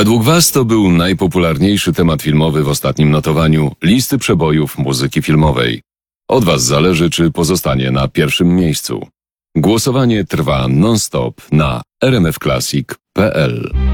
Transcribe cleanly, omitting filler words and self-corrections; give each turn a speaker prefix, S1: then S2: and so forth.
S1: Według Was to był najpopularniejszy temat filmowy w ostatnim notowaniu listy przebojów muzyki filmowej. Od Was zależy, czy pozostanie na pierwszym miejscu. Głosowanie trwa non-stop na rmfclassic.pl.